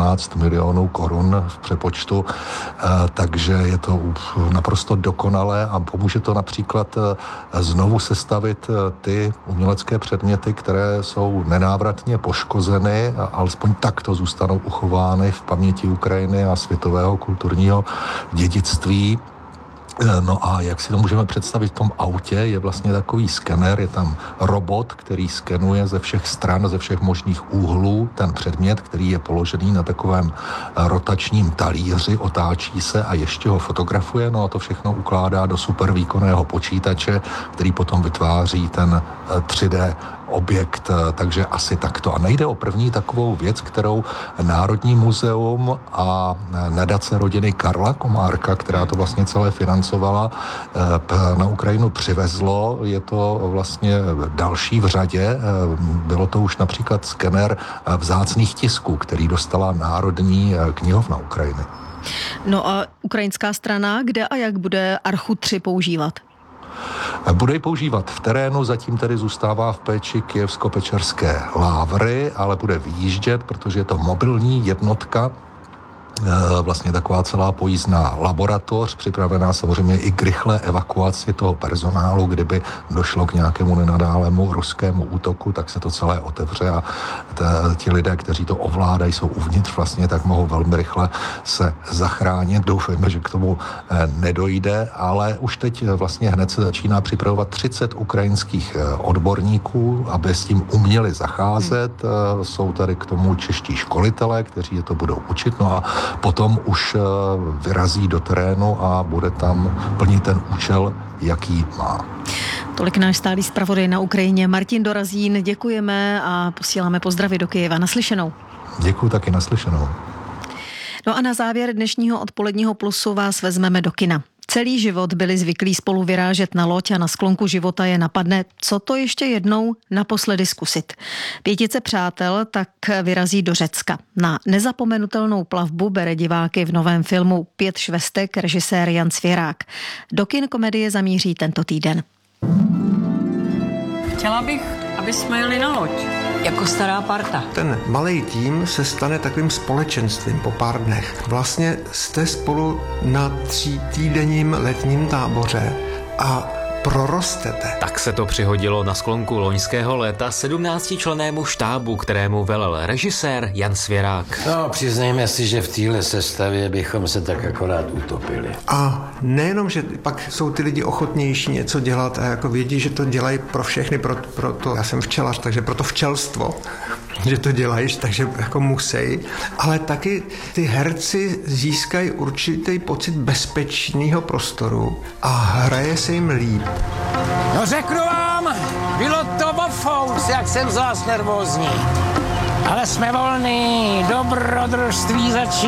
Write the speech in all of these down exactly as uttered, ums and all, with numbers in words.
dvanáct milionů korun v přepočtu, takže je to naprosto dokonalé a pomůže to například znovu sestavit ty umělecké předměty, které jsou nenávratně poškozeny a alespoň takto zůstanou uchovány v paměti Ukrajiny a světového kulturního dědictví. No a jak si to můžeme představit v tom autě, je vlastně takový skener, je tam robot, který skenuje ze všech stran, ze všech možných úhlů ten předmět, který je položený na takovém rotačním talíři, otáčí se a ještě ho fotografuje, no a to všechno ukládá do supervýkonného počítače, který potom vytváří ten tři dé objekt, takže asi takto. A nejde o první takovou věc, kterou Národní muzeum a nadace rodiny Karla Komárka, která to vlastně celé financovala, na Ukrajinu přivezlo. Je to vlastně další v řadě. Bylo to už například skener vzácných tisků, který dostala Národní knihovna Ukrajiny. No a ukrajinská strana, kde a jak bude Archu tři používat? Bude ji používat v terénu, zatím tedy zůstává v péči Kyjevsko-Pečerské Lávry, ale bude vyjíždět, protože je to mobilní jednotka, vlastně taková celá pojízdná laboratoř, připravená samozřejmě i k rychlé evakuaci toho personálu, kdyby došlo k nějakému nenadálému ruskému útoku, tak se to celé otevře a t- ti lidé, kteří to ovládají, jsou uvnitř vlastně, tak mohou velmi rychle se zachránit. Doufejme, že k tomu nedojde, ale už teď vlastně hned se začíná připravovat třicet ukrajinských odborníků, aby s tím uměli zacházet. Jsou tady k tomu čeští školitelé, kteří je to budou učit, no a potom už vyrazí do terénu a bude tam plnit ten účel, jaký má. Tolik náš stálý zpravodaj na Ukrajině Martin Dorazín. Děkujeme a posíláme pozdravy do Kyjeva. Naslyšenou. Děkuji taky, naslyšenou. No a na závěr dnešního odpoledního Plusu vás vezmeme do kina. Celý život byli zvyklí spolu vyrážet na loď a na sklonku života je napadne, co to ještě jednou naposledy zkusit. Pětice přátel tak vyrazí do Řecka. Na nezapomenutelnou plavbu bere diváky v novém filmu Pět švestek režisér Jan Svěrák. Do kin komedie zamíří tento týden. Chtěla bych, aby jsme jeli na loď. Jako stará parta. Ten malej tým se stane takovým společenstvím po pár dnech. Vlastně jste spolu na třítýdenním letním táboře a prorostete. Tak se to přihodilo na sklonku loňského léta sedmnáctičlennému štábu, kterému velel režisér Jan Svěrák. No, přiznejme si, že v téhle sestavě bychom se tak akorát utopili. A nejenom, že pak jsou ty lidi ochotnější něco dělat a jako vědí, že to dělají pro všechny, pro, pro to, já jsem včelař, takže pro to včelstvo, že to dělají, takže jako musí, ale taky ty herci získají určitý pocit bezpečného prostoru a hraje se jim líp. No řeknu vám, bylo to bofous, jak jsem z vás nervózní. Ale jsme volní, dobrodružství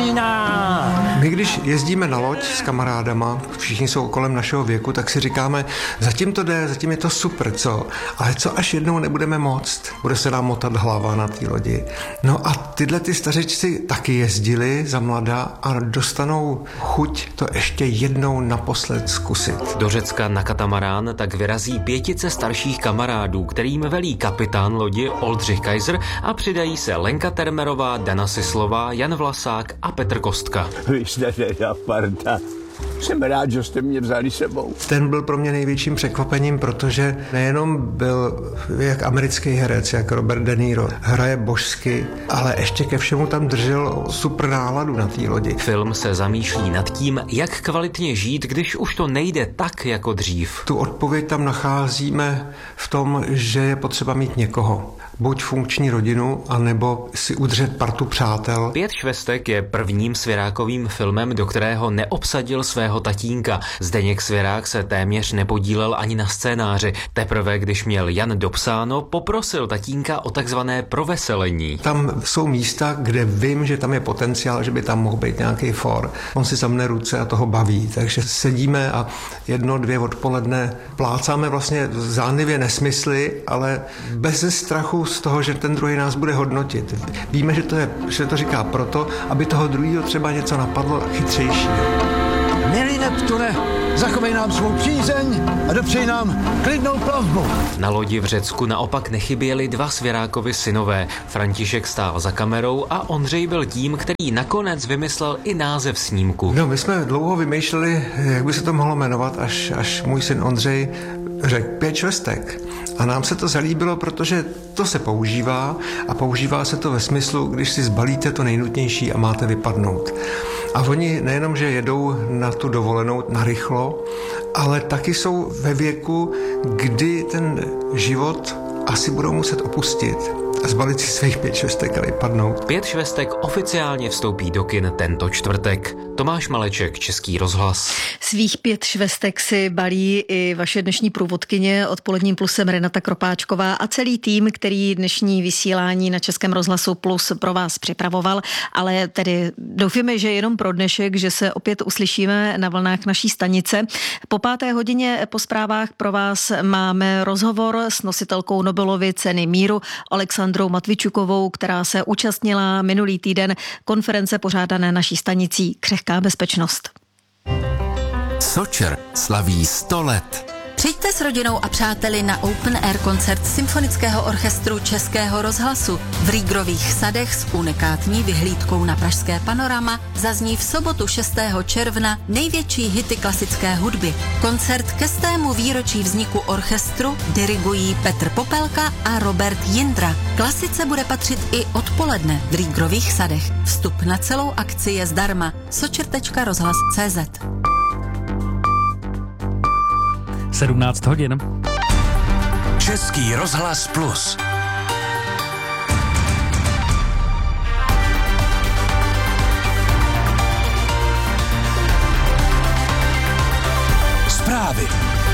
začíná. My když jezdíme na loď s kamarádama, všichni jsou kolem našeho věku, tak si říkáme, zatím to jde, zatím je to super, co? Ale co až jednou nebudeme moct? Bude se nám motat hlava na té lodi. No a tyhle ty stařečci taky jezdili za mladá a dostanou chuť to ještě jednou naposled zkusit. Do Řecka na katamarán tak vyrazí pětice starších kamarádů, kterým velí kapitán lodi Oldřich Kaiser a přidají se Lenka Termerová, Dana Sislová, Jan Vlasák a Petr Kostka. Vy jste teda parta. Jsem rád, že jste mě vzali sebou. Ten byl pro mě největším překvapením, protože nejenom byl jak americký herec, jak Robert De Niro, hraje božsky, ale ještě ke všemu tam držel super náladu na té lodi. Film se zamýšlí nad tím, jak kvalitně žít, když už to nejde tak jako dřív. Tu odpověď tam nacházíme v tom, že je potřeba mít někoho. Buď funkční rodinu, anebo si udržet partu přátel. Pět švestek je prvním Svěrákovým filmem, do kterého neobsadil svého tatínka. Zdeněk Svěrák se téměř nepodílel ani na scénáři. Teprve, když měl Jan dopsáno, poprosil tatínka o takzvané proveselení. Tam jsou místa, kde vím, že tam je potenciál, že by tam mohl být nějaký for. On si zamne ruce a toho baví. Takže sedíme a jedno, dvě odpoledne plácáme vlastně zánlivě nesmysly, ale bez strachu z toho, že ten druhý nás bude hodnotit. Víme, že to, je, že to říká proto, aby toho druhého třeba něco napadlo chytřejší. Milý Neptune, zachovej nám svou přízeň a dopřej nám klidnou plavbu. Na lodi v Řecku naopak nechyběli dva Svěrákovi synové. František stál za kamerou a Ondřej byl tím, který nakonec vymyslel i název snímku. No, my jsme dlouho vymýšleli, jak by se to mohlo jmenovat, až, až můj syn Ondřej řekl pět švestek. A nám se to zalíbilo, protože to se používá a používá se to ve smyslu, když si zbalíte to nejnutnější a máte vypadnout. A oni nejenom, že jedou na tu dovolenou narychlo, ale taky jsou ve věku, kdy ten život asi budou muset opustit a zbalit si svých pět švestek a vypadnout. Pět švestek oficiálně vstoupí do kin tento čtvrtek. Tomáš Maleček, Český rozhlas. Svých pět švestek si balí i vaše dnešní průvodkyně Odpoledním plusem Renata Kropáčková a celý tým, který dnešní vysílání na Českém rozhlasu Plus pro vás připravoval, ale tedy doufíme, že jenom pro dnešek, že se opět uslyšíme na vlnách naší stanice. Po páté hodině po zprávách pro vás máme rozhovor s nositelkou Nobelovy ceny míru Alexandrou Matvičukovou, která se účastnila minulý týden konference pořádané naší stanicí Křehká bezpečnost. Sočer slaví sto let. Přijďte s rodinou a přáteli na Open Air koncert Symfonického orchestru Českého rozhlasu. V Rýgrových sadech s unikátní vyhlídkou na pražské panorama zazní v sobotu šestého června největší hity klasické hudby. Koncert ke stému výročí vzniku orchestru dirigují Petr Popelka a Robert Jindra. Klasice bude patřit i odpoledne v Rýgrových sadech. Vstup na celou akci je zdarma. sočer tečka rozhlas tečka cé zet. sedmnáct hodin. Český rozhlas Plus. Zprávy.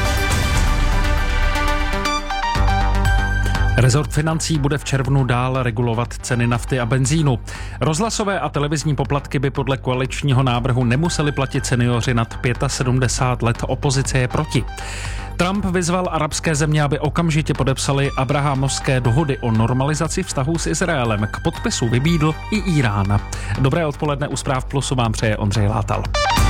Rezort financí bude v červnu dál regulovat ceny nafty a benzínu. Rozhlasové a televizní poplatky by podle koaličního návrhu nemuseli platit seniori nad sedmdesát pět let. Opozice je proti. Trump vyzval arabské země, aby okamžitě podepsali abrahamovské dohody o normalizaci vztahů s Izraelem. K podpisu vybídl i Irán. Dobré odpoledne, u Zpráv Plusu vám přeje Ondřej Látal.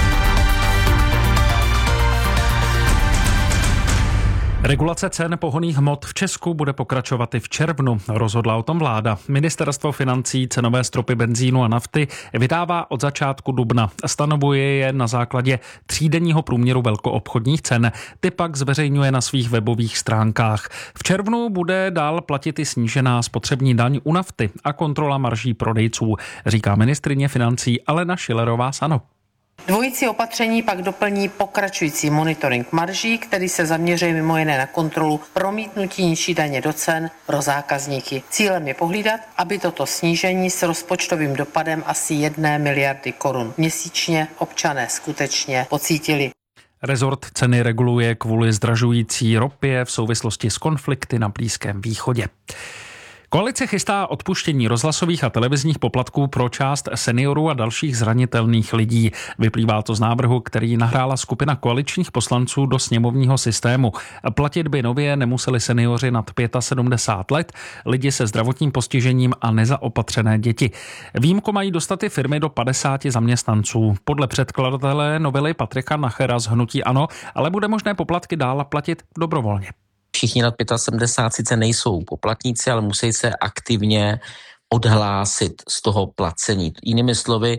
Regulace cen pohonných hmot v Česku bude pokračovat i v červnu. Rozhodla o tom vláda. Ministerstvo financí cenové stropy benzínu a nafty vydává od začátku dubna. Stanovuje je na základě třídenního průměru velkoobchodních cen. Ty pak zveřejňuje na svých webových stránkách. V červnu bude dál platit i snížená spotřební daň u nafty a kontrola marží prodejců, říká ministryně financí Alena Schillerová z ANO. Dvojící opatření pak doplní pokračující monitoring marží, který se zaměřuje mimo jiné na kontrolu promítnutí nižší daně do cen pro zákazníky. Cílem je pohlídat, aby toto snížení s rozpočtovým dopadem asi jedné miliardy korun měsíčně občané skutečně pocítili. Rezort ceny reguluje kvůli zdražující ropě v souvislosti s konflikty na Blízkém východě. Koalice chystá odpuštění rozhlasových a televizních poplatků pro část seniorů a dalších zranitelných lidí. Vyplývá to z návrhu, který nahrála skupina koaličních poslanců do sněmovního systému. Platit by nově nemuseli seniori nad sedmdesát pět let, lidi se zdravotním postižením a nezaopatřené děti. Výjimku mají dostat i firmy do padesáti zaměstnanců. Podle předkladatele novely Patrika Nachera z hnutí ANO, ale bude možné poplatky dál platit dobrovolně. Všichni nad sedmdesát pět sice nejsou poplatníci, ale musí se aktivně odhlásit z toho placení. Jinými slovy,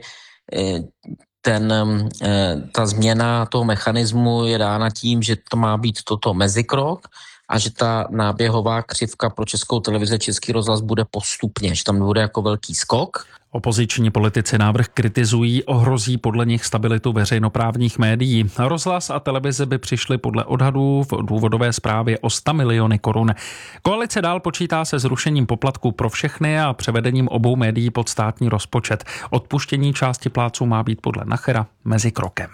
ten, ta změna toho mechanismu je dána tím, že to má být toto mezikrok a že ta náběhová křivka pro Českou televizi, Český rozhlas bude postupně, že tam bude jako velký skok. Opoziční politici návrh kritizují, ohrozí podle nich stabilitu veřejnoprávních médií. Rozhlas a televize by přišly podle odhadů v důvodové zprávě o sto miliony korun. Koalice dál počítá se zrušením poplatků pro všechny a převedením obou médií pod státní rozpočet. Odpuštění části plátců má být podle Nachera mezikrokem.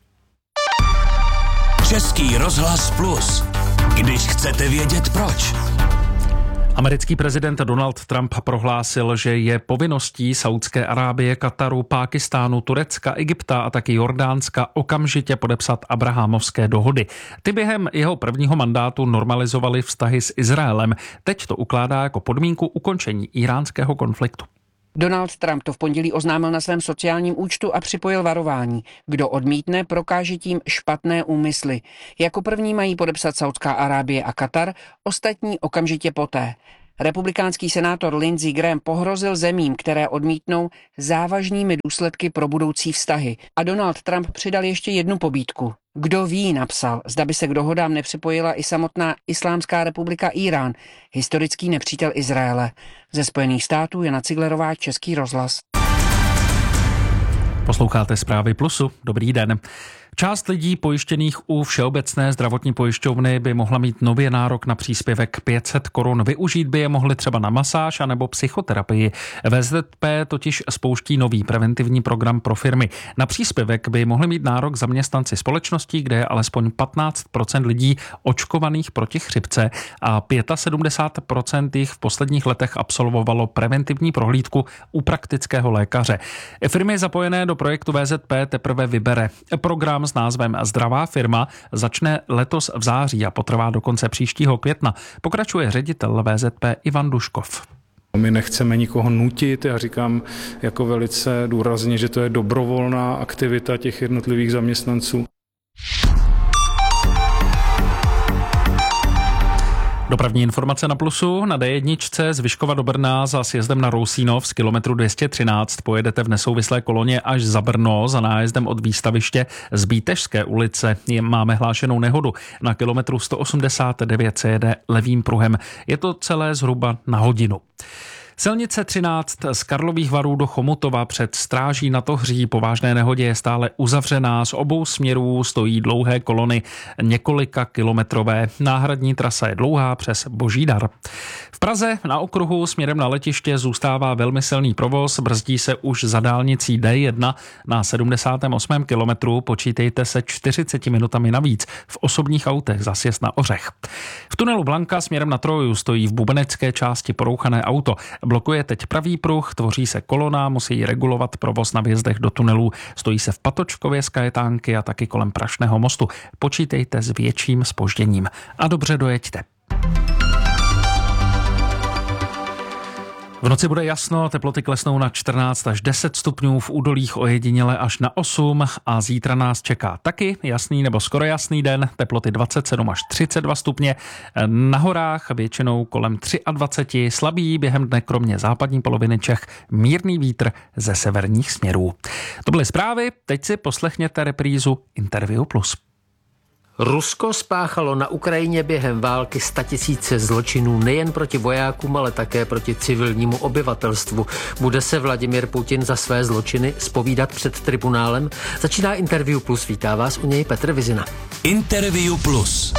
Český rozhlas Plus. Když chcete vědět proč. Americký prezident Donald Trump prohlásil, že je povinností Saúdské Arábie, Kataru, Pákistánu, Turecka, Egypta a taky Jordánska okamžitě podepsat abrahamovské dohody. Ty během jeho prvního mandátu normalizovaly vztahy s Izraelem. Teď to ukládá jako podmínku ukončení íránského konfliktu. Donald Trump to v pondělí oznámil na svém sociálním účtu a připojil varování. Kdo odmítne, prokáže tím špatné úmysly. Jako první mají podepsat Saudská Arábie a Katar, ostatní okamžitě poté. Republikánský senátor Lindsey Graham pohrozil zemím, které odmítnou, závažnými důsledky pro budoucí vztahy. A Donald Trump přidal ještě jednu pobídku. Kdo ví, napsal, zda by se k dohodám nepřipojila i samotná Islámská republika Írán, historický nepřítel Izraele. Ze Spojených států Jana Ciglerová, Český rozhlas. Posloucháte Zprávy Plusu. Dobrý den. Část lidí pojištěných u Všeobecné zdravotní pojišťovny by mohla mít nově nárok na příspěvek pět set korun. Využít by je mohli třeba na masáž anebo psychoterapii. V Z P totiž spouští nový preventivní program pro firmy. Na příspěvek by mohli mít nárok zaměstnanci společností, kde je alespoň patnáct procent lidí očkovaných proti chřipce a sedmdesát pět procent jich v posledních letech absolvovalo preventivní prohlídku u praktického lékaře. Firmy zapojené do projektu V Z P teprve vybere. Program s názvem Zdravá firma začne letos v září a potrvá do konce příštího května, pokračuje ředitel V Z P Ivan Duškov. My nechceme nikoho nutit, já říkám jako velice důrazně, že to je dobrovolná aktivita těch jednotlivých zaměstnanců. Dopravní informace na Plusu. Na D jedna z Vyškova do Brna za sjezdem na Rousínov z kilometru dvě stě třináct pojedete v nesouvislé koloně až za Brno. Za nájezdem od výstaviště z Bítežské ulice máme hlášenou nehodu. Na kilometru sto osmdesát devět se jede levým pruhem. Je to celé zhruba na hodinu. Silnice třináct z Karlových Varů do Chomutova před Stráží na Tohří po vážné nehodě je stále uzavřená. Z obou směrů stojí dlouhé kolony několika kilometrové. Náhradní trasa je dlouhá přes Božídar. V Praze na okruhu směrem na letiště zůstává velmi silný provoz. Brzdí se už za dálnicí D jedna na sedmdesátém osmém kilometru. Počítejte se čtyřiceti minutami navíc v osobních autech za sjezd na Ořech. V tunelu Blanka směrem na Troju stojí v bubenecké části porouchané auto. Blokuje teď pravý pruh, tvoří se kolona, musí regulovat provoz na vjezdech do tunelů. Stojí se v Patočkově z Kajetánky a taky kolem Prašného mostu. Počítejte s větším zpožděním. A dobře dojeďte. V noci bude jasno, teploty klesnou na čtrnáct až deset stupňů, v údolích ojediněle až na osm a zítra nás čeká taky jasný nebo skoro jasný den, teploty dvacet sedm až třicet dva stupně, na horách většinou kolem dvacet tři, slabý během dne kromě západní poloviny Čech, mírný vítr ze severních směrů. To byly zprávy, teď si poslechněte reprízu Interview Plus. Rusko spáchalo na Ukrajině během války statisíce zločinů nejen proti vojákům, ale také proti civilnímu obyvatelstvu. Bude se Vladimír Putin za své zločiny zpovídat před tribunálem? Začíná Interview Plus, vítá vás u něj Petr Vizina. Interview Plus.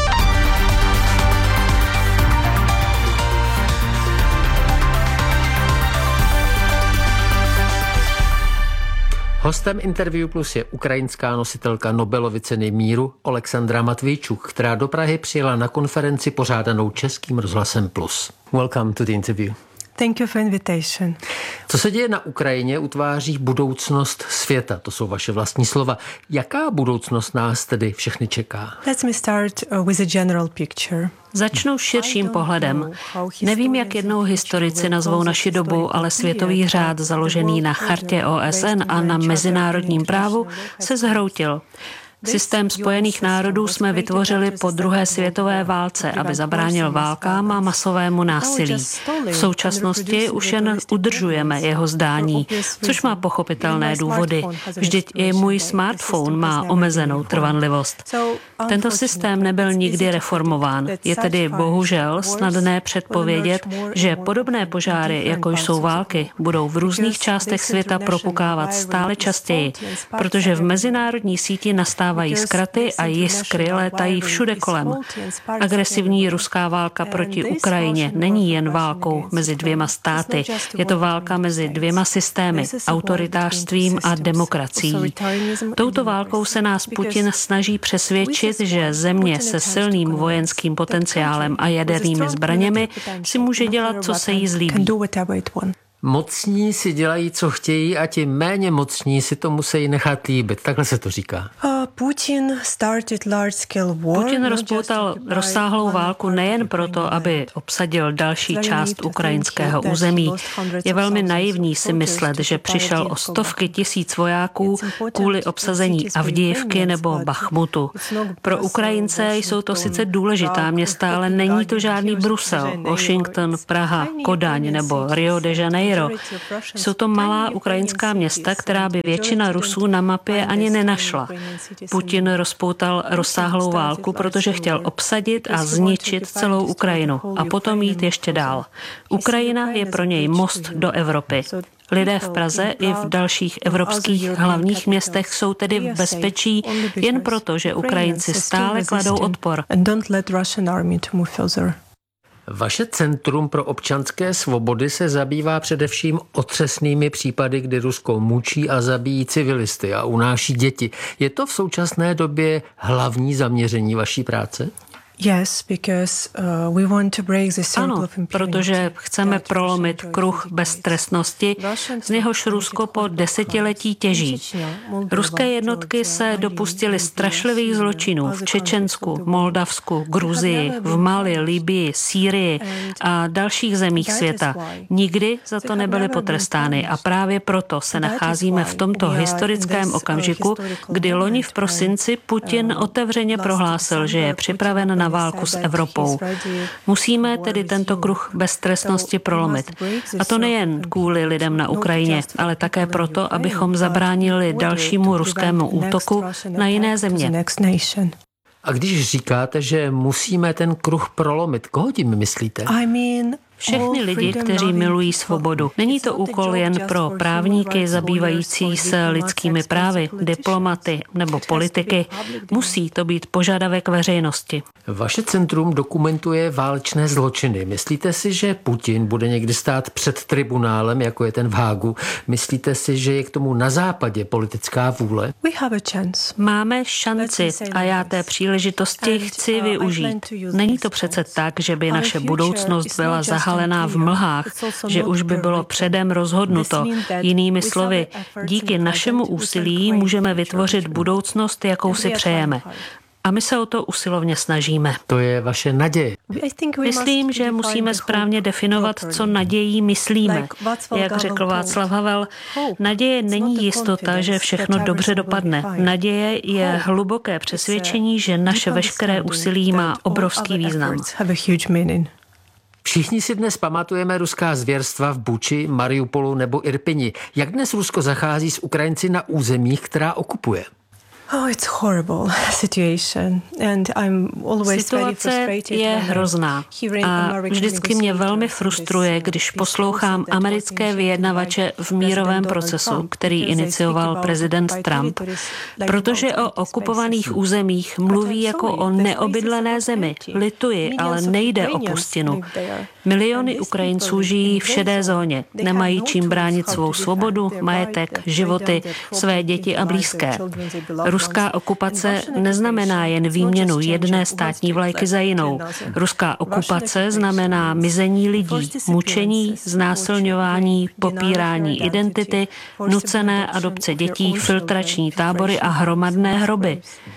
Hostem Interview Plus je ukrajinská nositelka Nobelovy ceny míru Oleksandra Matvíčuk, která do Prahy přijela na konferenci pořádanou Českým rozhlasem Plus. Welcome to the interview. Thank you for invitation. Co se děje na Ukrajině, utváří budoucnost světa. To jsou vaše vlastní slova. Jaká budoucnost nás tedy všechny čeká? Let me start with a general picture. Začnu širším pohledem. Nevím, jak jednou historici nazvou naši dobu, ale světový řád založený na chartě O S N a na mezinárodním právu se zhroutil. Systém Spojených národů jsme vytvořili po druhé světové válce, aby zabránil válkám a masovému násilí. V současnosti už jen udržujeme jeho zdání, což má pochopitelné důvody. Vždyť i můj smartphone má omezenou trvanlivost. Tento systém nebyl nikdy reformován. Je tedy bohužel snadné předpovědět, že podobné požáry, jako jsou války, budou v různých částech světa propukávat stále častěji, protože v mezinárodní síti nastává zkraty a jiskry létají všude kolem. Agresivní ruská válka proti Ukrajině není jen válkou mezi dvěma státy. Je to válka mezi dvěma systémy, autoritářstvím a demokracií. Touto válkou se nás Putin snaží přesvědčit, že země se silným vojenským potenciálem a jadernými zbraněmi si může dělat, co se jí zlíbí. Mocní si dělají, co chtějí, a ti méně mocní si to musí nechat líbit. Takhle se to říká. Uh, Putin rozpoutal rozsáhlou válku nejen proto, aby obsadil další část ukrajinského území. Je velmi naivní si myslet, že přišel o stovky tisíc vojáků kvůli obsazení Avdijivky nebo Bachmutu. Pro Ukrajince jsou to sice důležitá města, ale není to žádný Brusel, Washington, Praha, Kodaň nebo Rio de Janeiro. Jsou to malá ukrajinská města, která by většina Rusů na mapě ani nenašla. Putin rozpoutal rozsáhlou válku, protože chtěl obsadit a zničit celou Ukrajinu a potom jít ještě dál. Ukrajina je pro něj most do Evropy. Lidé v Praze i v dalších evropských hlavních městech jsou tedy v bezpečí jen proto, že Ukrajinci stále kladou odpor. Vaše Centrum pro občanské svobody se zabývá především otřesnými případy, kdy Rusko mučí a zabíjí civilisty a unáší děti. Je to v současné době hlavní zaměření vaší práce? Yes, because uh, we want to break the circle ano, of impunity. protože chceme prolomit kruh beztrestnosti, z něhož Rusko po desetiletí těží. Ruské jednotky se dopustily strašlivých zločinů v Čečensku, Moldavsku, Gruzii, v Mali, Libyi, Sýrii a dalších zemích světa. Nikdy za to nebyly potrestány a právě proto se nacházíme v tomto historickém okamžiku, kdy loni v prosinci Putin otevřeně prohlásil, že je připraven na válku s Evropou. Musíme tedy tento kruh beztrestnosti prolomit. A to nejen kvůli lidem na Ukrajině, ale také proto, abychom zabránili dalšímu ruskému útoku na jiné země. A když říkáte, že musíme ten kruh prolomit, koho tím myslíte? Všechny lidi, kteří milují svobodu. Není to úkol jen pro právníky zabývající se lidskými právy, diplomaty nebo politiky. Musí to být požadavek veřejnosti. Vaše centrum dokumentuje válečné zločiny. Myslíte si, že Putin bude někdy stát před tribunálem, jako je ten v Hágu? Myslíte si, že je k tomu na západě politická vůle? Máme šanci a já té příležitosti chci využít. Není to přece tak, že by naše budoucnost byla zahalená v mlhách, že už by bylo předem rozhodnuto. Jinými slovy, díky našemu úsilí můžeme vytvořit budoucnost, jakou si přejeme. A my se o to usilovně snažíme. To je vaše naděje. Myslím, že musíme správně definovat, co nadějí myslíme. Jak řekl Václav Havel, naděje není jistota, že všechno dobře dopadne. Naděje je hluboké přesvědčení, že naše veškeré úsilí má obrovský význam. Všichni si dnes pamatujeme ruská zvěrstva v Buči, Mariupolu nebo Irpini. Jak dnes Rusko zachází s Ukrajinci na územích, která okupuje? Oh, it's horrible situation and I'm always Situace je hrozná a vždycky mě velmi frustruje, když poslouchám americké vyjednavače v mírovém procesu, který inicioval prezident Trump, protože o okupovaných územích mluví jako o neobydlené zemi. Lituji, ale nejde o pustinu. Miliony Ukrajinců žijí v šedé zóně, nemají čím bránit svou svobodu, majetek, životy, své děti a blízké. Ruská okupace neznamená jen výměnu jedné státní vlajky za jinou. Ruská okupace znamená mizení lidí, mučení, znásilňování, popírání identity, nucené adopce dětí, filtrační tábory a hromadné hroby.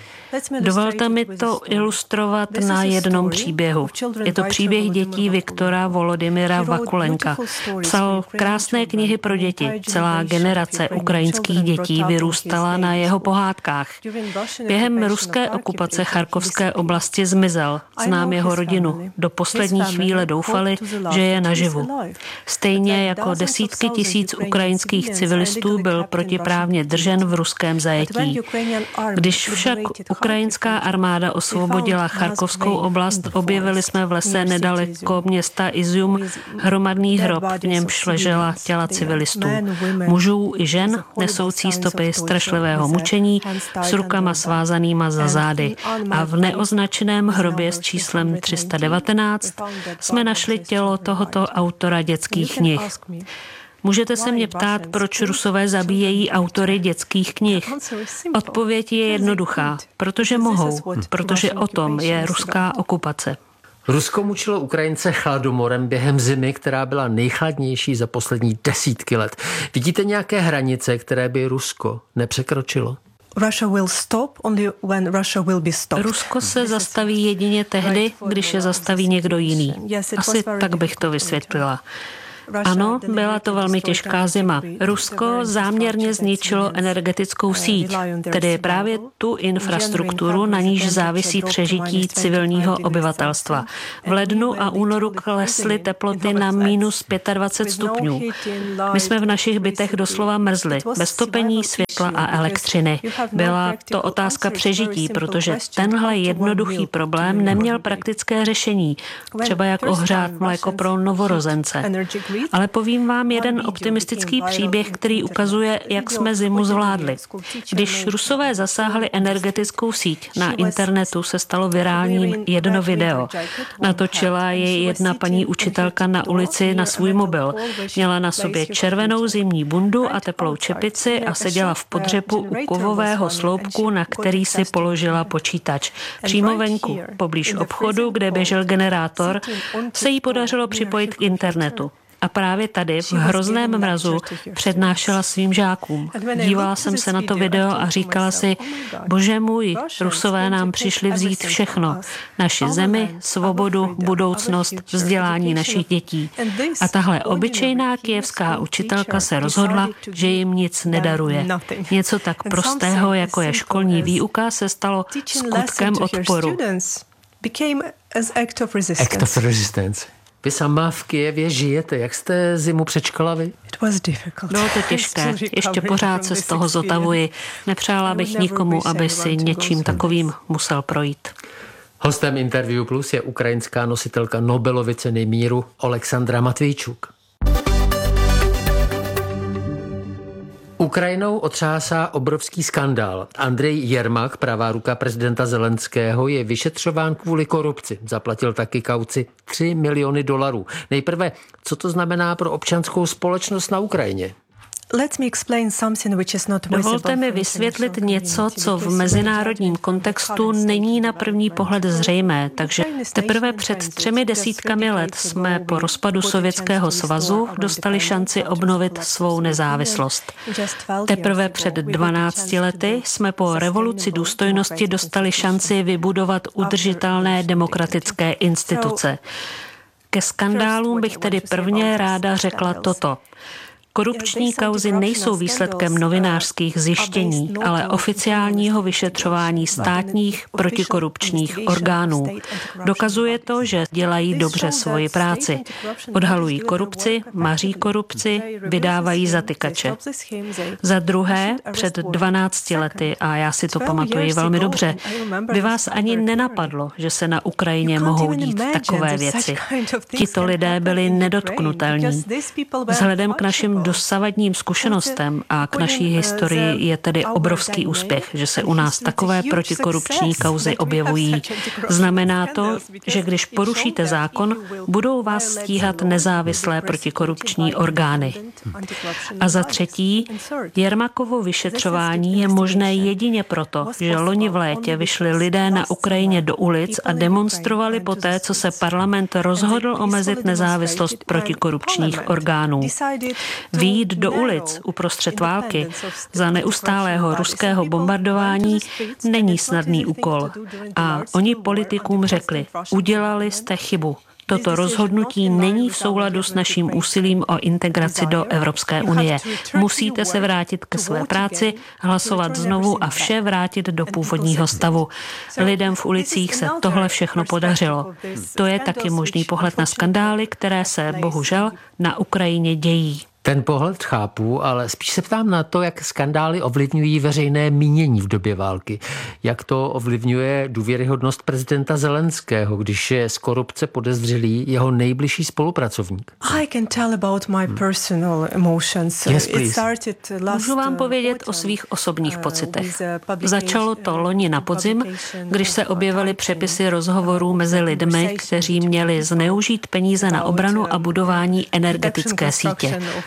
Dovolte mi to ilustrovat na jednom příběhu. Je to příběh dětí Viktora Volodymyra Vakulenka. Psal krásné knihy pro děti. Celá generace ukrajinských dětí vyrůstala na jeho pohádkách. Během ruské okupace Charkovské oblasti zmizel. Znám jeho rodinu. Do poslední chvíle doufali, že je naživu. Stejně jako desítky tisíc ukrajinských civilistů byl protiprávně držen v ruském zajetí. Když však ukrajinská armáda osvobodila Charkovskou oblast, objevili jsme v lese nedaleko města Izium hromadný hrob, v němž ležela těla civilistů. Mužů i žen, nesoucí stopy strašlivého mučení, s rukama svázanýma za zády. A v neoznačeném hrobě s číslem tři sta devatenáct jsme našli tělo tohoto autora dětských knih. Můžete se mě ptát, proč Rusové zabíjejí autory dětských knih. Odpověď je jednoduchá. Protože mohou. Protože o tom je ruská okupace. Rusko mučilo Ukrajince hladomorem během zimy, která byla nejchladnější za poslední desítky let. Vidíte nějaké hranice, které by Rusko nepřekročilo? Rusko se zastaví jedině tehdy, když je zastaví někdo jiný. Asi tak bych to vysvětlila. Ano, byla to velmi těžká zima. Rusko záměrně zničilo energetickou síť, tedy právě tu infrastrukturu, na níž závisí přežití civilního obyvatelstva. V lednu a únoru klesly teploty na minus dvacet pět stupňů. My jsme v našich bytech doslova mrzli, bez topení, světla a elektřiny. Byla to otázka přežití, protože tenhle jednoduchý problém neměl praktické řešení, třeba jak ohřát mléko pro novorozence. Ale povím vám jeden optimistický příběh, který ukazuje, jak jsme zimu zvládli. Když Rusové zasáhli energetickou síť, na internetu se stalo virálním jedno video. Natočila jej jedna paní učitelka na ulici na svůj mobil. Měla na sobě červenou zimní bundu a teplou čepici a seděla v podřepu u kovového sloupku, na který si položila počítač. Přímo venku, poblíž obchodu, kde běžel generátor, se jí podařilo připojit k internetu. A právě tady, v hrozném mrazu, přednášela svým žákům. Dívala jsem se na to video a říkala si, bože můj, Rusové nám přišli vzít všechno. Naši zemi, svobodu, budoucnost, vzdělání našich dětí. A tahle obyčejná kyjevská učitelka se rozhodla, že jim nic nedaruje. Něco tak prostého, jako je školní výuka, se stalo skutkem odporu. Act of resistance. Vy sama v Kyjevě žijete. Jak jste zimu přečkala vy? Bylo to těžké. Ještě pořád se z toho zotavuji. Nepřála bych nikomu, aby si něčím takovým musel projít. Hostem Interview Plus je ukrajinská nositelka Nobelovy ceny míru Oleksandra Matvejčuk. Ukrajinou otřásá obrovský skandál. Andrej Jermach, pravá ruka prezidenta Zelenského, je vyšetřován kvůli korupci. Zaplatil taky kauci tři miliony dolarů. Nejprve, co to znamená pro občanskou společnost na Ukrajině? Dovolte mi vysvětlit něco, co v mezinárodním kontextu není na první pohled zřejmé, takže teprve před třemi desítkami let jsme po rozpadu Sovětského svazu dostali šanci obnovit svou nezávislost. Teprve před dvanácti lety jsme po revoluci důstojnosti dostali šanci vybudovat udržitelné demokratické instituce. Ke skandálům bych tedy prvně ráda řekla toto. Korupční kauzy nejsou výsledkem novinářských zjištění, ale oficiálního vyšetřování státních protikorupčních orgánů. Dokazuje to, že dělají dobře svoji práci. Odhalují korupci, maří korupci, vydávají zatykače. Za druhé, před dvanácti lety, a já si to pamatuji velmi dobře, by vás ani nenapadlo, že se na Ukrajině mohou dít takové věci. Tito lidé byli nedotknutelní. Vzhledem k našim dosavadním zkušenostem a k naší historii je tedy obrovský úspěch, že se u nás takové protikorupční kauzy objevují. Znamená to, že když porušíte zákon, budou vás stíhat nezávislé protikorupční orgány. A za třetí, Jermakovo vyšetřování je možné jedině proto, že loni v létě vyšli lidé na Ukrajině do ulic a demonstrovali poté, co se parlament rozhodl omezit nezávislost protikorupčních orgánů. Vyjít do ulic uprostřed války za neustálého ruského bombardování není snadný úkol. A oni politikům řekli, udělali jste chybu. Toto rozhodnutí není v souladu s naším úsilím o integraci do Evropské unie. Musíte se vrátit ke své práci, hlasovat znovu a vše vrátit do původního stavu. Lidem v ulicích se tohle všechno podařilo. To je taky možný pohled na skandály, které se bohužel na Ukrajině dějí. Ten pohled chápu, ale spíš se ptám na to, jak skandály ovlivňují veřejné mínění v době války. Jak to ovlivňuje důvěryhodnost prezidenta Zelenského, když je z korupce podezřelý jeho nejbližší spolupracovník? Yes, Můžu vám povědět o svých osobních pocitech. Začalo to loni na podzim, když se objevily přepisy rozhovorů mezi lidmi, kteří měli zneužít peníze na obranu a budování energetické sítě.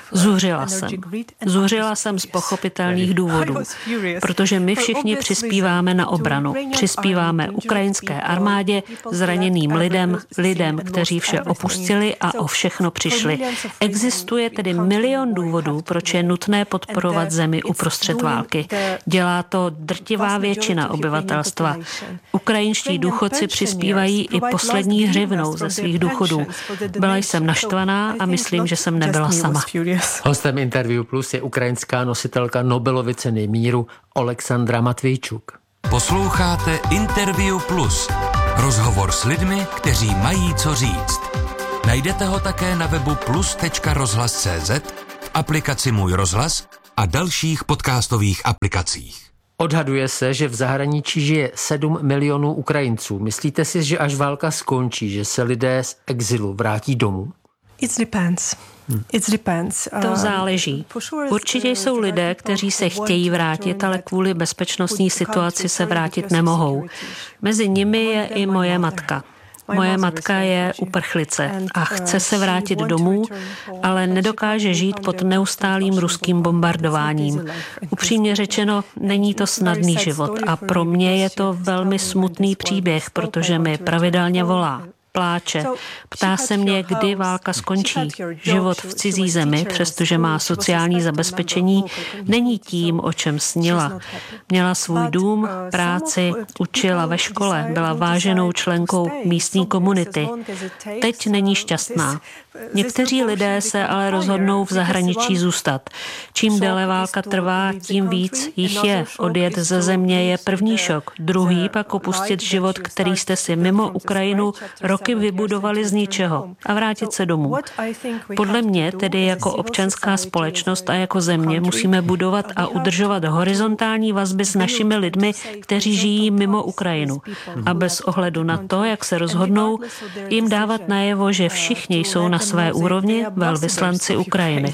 Zuřila jsem. Zuřila jsem z pochopitelných důvodů, protože my všichni přispíváme na obranu. Přispíváme ukrajinské armádě, zraněným lidem, lidem, kteří vše opustili a o všechno přišli. Existuje tedy milion důvodů, proč je nutné podporovat zemi uprostřed války. Dělá to drtivá většina obyvatelstva. Ukrajinští důchodci přispívají i poslední hřivnou ze svých důchodů. Byla jsem naštvaná a myslím, že jsem nebyla sama. Hostem Interview Plus je ukrajinská nositelka Nobelovy ceny míru Oleksandra Matvejčuk. Posloucháte Interview Plus. Rozhovor s lidmi, kteří mají co říct. Najdete ho také na webu plus tečka rozhlas tečka cé zet, v aplikaci Můj rozhlas a dalších podcastových aplikacích. Odhaduje se, že v zahraničí žije sedm milionů Ukrajinců. Myslíte si, že až válka skončí, že se lidé z exilu vrátí domů? It depends. It depends. To záleží. Určitě jsou lidé, kteří se chtějí vrátit, ale kvůli bezpečnostní situaci se vrátit nemohou. Mezi nimi je i moje matka. Moje matka je uprchlice a chce se vrátit domů, ale nedokáže žít pod neustálým ruským bombardováním. Upřímně řečeno, není to snadný život a pro mě je to velmi smutný příběh, protože mi pravidelně volá. Pláče. Ptá se mě, kdy válka skončí. Život v cizí zemi, přestože má sociální zabezpečení, není tím, o čem snila. Měla svůj dům, práci, učila ve škole, byla váženou členkou místní komunity. Teď není šťastná. Někteří lidé se ale rozhodnou v zahraničí zůstat. Čím déle válka trvá, tím víc jich je. Odjet ze země je první šok. Druhý pak opustit život, který jste si mimo Ukrajinu roky vybudovali z ničeho a vrátit se domů. Podle mě tedy jako občanská společnost a jako země musíme budovat a udržovat horizontální vazby s našimi lidmi, kteří žijí mimo Ukrajinu. A bez ohledu na to, jak se rozhodnou, jim dávat najevo, že všichni jsou na své úrovni velvyslanci Ukrajiny.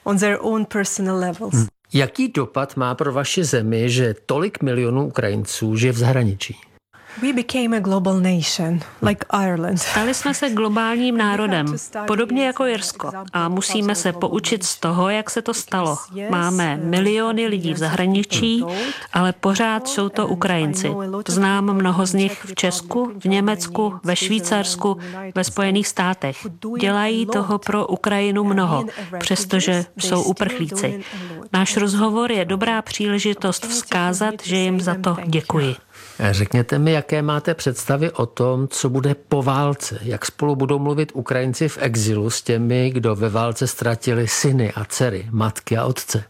Jaký dopad má pro vaši zemi, že tolik milionů Ukrajinců žije v zahraničí? We became a global nation, like Ireland. Stali jsme se globálním národem, podobně jako Irsko, a musíme se poučit z toho, jak se to stalo. Máme miliony lidí v zahraničí, ale pořád jsou to Ukrajinci. Znám mnoho z nich v Česku, v Německu, ve Švýcarsku, ve Spojených státech. Dělají toho pro Ukrajinu mnoho, přestože jsou uprchlíci. Náš rozhovor je dobrá příležitost vzkázat, že jim za to děkuji. Řekněte mi, jaké máte představy o tom, co bude po válce, jak spolu budou mluvit Ukrajinci v exilu s těmi, kdo ve válce ztratili syny a dcery, matky a otce.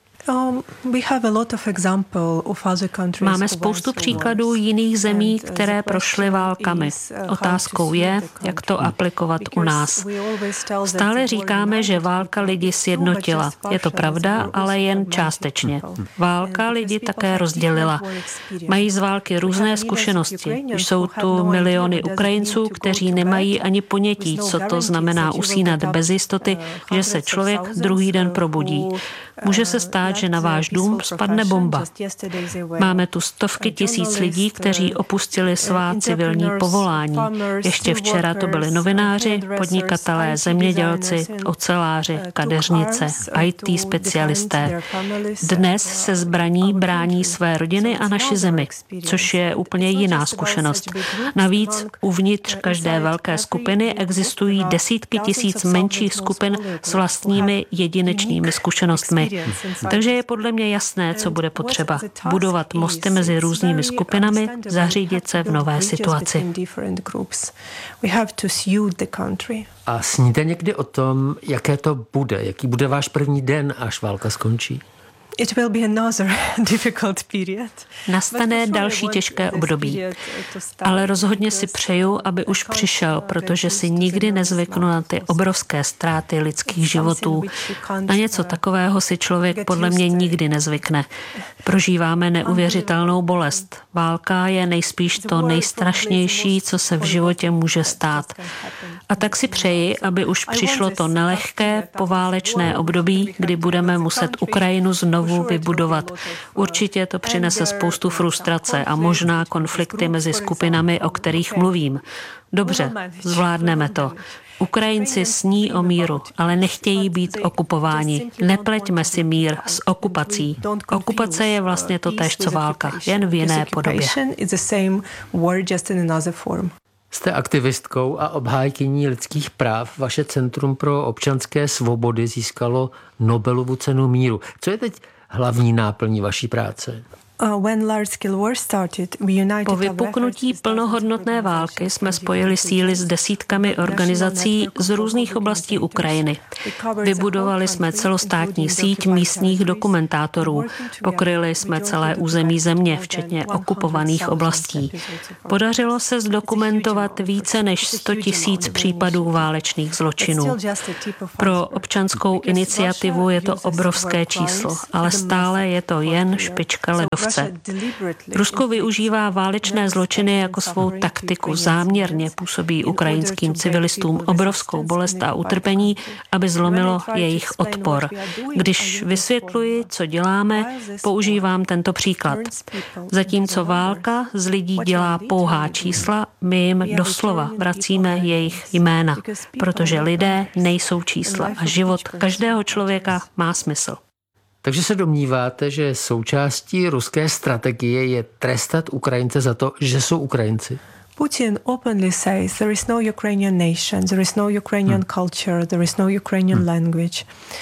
Máme spoustu příkladů jiných zemí, které prošly válkami. Otázkou je, jak to aplikovat u nás. Stále říkáme, že válka lidi sjednotila. Je to pravda, ale jen částečně. Válka lidi také rozdělila. Mají z války různé zkušenosti. Jsou tu miliony Ukrajinců, kteří nemají ani ponětí, co to znamená usínat bez jistoty, že se člověk druhý den probudí. Může se stát, že na váš dům spadne bomba. Máme tu stovky tisíc lidí, kteří opustili svá civilní povolání. Ještě včera to byli novináři, podnikatelé, zemědělci, oceláři, kadeřnice, í té specialisté. Dnes se zbraní brání své rodiny a naši zemi, což je úplně jiná zkušenost. Navíc uvnitř každé velké skupiny existují desítky tisíc menších skupin s vlastními jedinečnými zkušenostmi. Takže je podle mě jasné, co bude potřeba. Budovat mosty mezi různými skupinami, zařídit se v nové situaci. A sníte někdy o tom, jaké to bude? Jaký bude váš první den, až válka skončí? It will be another difficult period. Nastane další těžké období, ale rozhodně si přeju, aby už přišel, protože si nikdy nezvyknu na ty obrovské ztráty lidských životů. Na něco takového si člověk podle mě nikdy nezvykne. Prožíváme neuvěřitelnou bolest. Válka je nejspíš to nejstrašnější, co se v životě může stát. A tak si přeji, aby už přišlo to nelehké poválečné období, kdy budeme muset Ukrajinu znovu znovu vybudovat. Určitě to přinese spoustu frustrace a možná konflikty mezi skupinami, o kterých mluvím. Dobře, zvládneme to. Ukrajinci sní o míru, ale nechtějí být okupováni. Nepleťme si mír s okupací. Okupace je vlastně to též co válka, jen v jiné podobě. Jste aktivistkou a obhájkyní lidských práv. Vaše Centrum pro občanské svobody získalo Nobelovu cenu míru. Co je teď hlavní náplní vaší práce? Po vypuknutí plnohodnotné války jsme spojili síly s desítkami organizací z různých oblastí Ukrajiny. Vybudovali jsme celostátní síť místních dokumentátorů. Pokryli jsme celé území země, včetně okupovaných oblastí. Podařilo se zdokumentovat více než sto tisíc případů válečných zločinů. Pro občanskou iniciativu je to obrovské číslo, ale stále je to jen špička ledovce. Rusko využívá válečné zločiny jako svou taktiku, záměrně působí ukrajinským civilistům obrovskou bolest a utrpení, aby zlomilo jejich odpor. Když vysvětluji, co děláme, používám tento příklad. Zatímco válka z lidí dělá pouhá čísla, my jim doslova vracíme jejich jména, protože lidé nejsou čísla a život každého člověka má smysl. Takže se domníváte, že součástí ruské strategie je trestat Ukrajince za to, že jsou Ukrajinci? Putin openly says there is no Ukrainian nation, there is no Ukrainian culture, there is no Ukrainian language.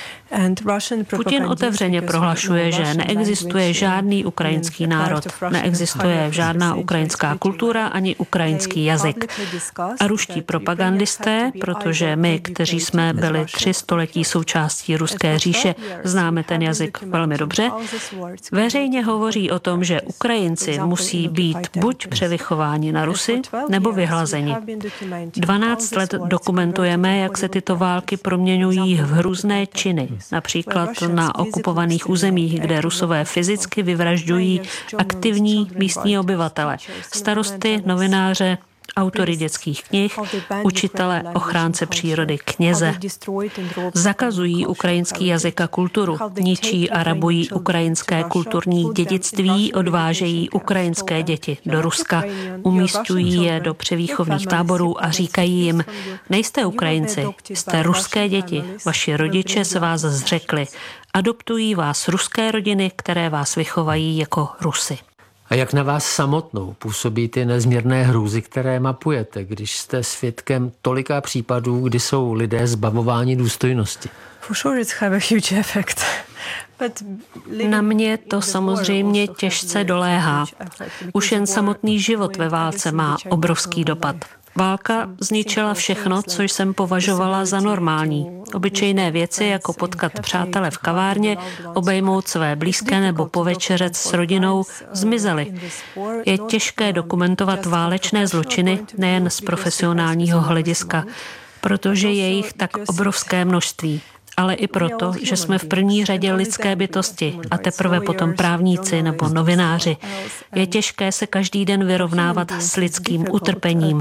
Putin otevřeně prohlašuje, že neexistuje žádný ukrajinský národ, neexistuje žádná ukrajinská kultura ani ukrajinský jazyk. A ruští propagandisté, protože my, kteří jsme byli tři století součástí ruské říše, známe ten jazyk velmi dobře, veřejně hovoří o tom, že Ukrajinci musí být buď převychováni na Rusy, nebo vyhlazeni. dvanáct let dokumentujeme, jak se tyto války proměňují v hrůzné činy. Například na okupovaných územích, kde Rusové fyzicky vyvražďují aktivní místní obyvatele, starosty, novináře, autory dětských knih, učitele, ochránce přírody, kněze. Zakazují ukrajinský jazyk a kulturu, ničí a rabují ukrajinské kulturní dědictví, odvážejí ukrajinské děti do Ruska, umísťují je do převýchovných táborů a říkají jim, nejste Ukrajinci, jste ruské děti, vaši rodiče se vás zřekli, adoptují vás ruské rodiny, které vás vychovají jako Rusy. A jak na vás samotnou působí ty nezměrné hrůzy, které mapujete, když jste svědkem tolika případů, kdy jsou lidé zbavováni důstojnosti? Na mě to samozřejmě těžce doléhá. Už jen samotný život ve válce má obrovský dopad. Válka zničila všechno, co jsem považovala za normální. Obyčejné věci, jako potkat přátele v kavárně, obejmout své blízké nebo povečeřet s rodinou, zmizely. Je těžké dokumentovat válečné zločiny nejen z profesionálního hlediska, protože je jich tak obrovské množství. Ale i proto, že jsme v první řadě lidské bytosti a teprve potom právníci nebo novináři. Je těžké se každý den vyrovnávat s lidským utrpením.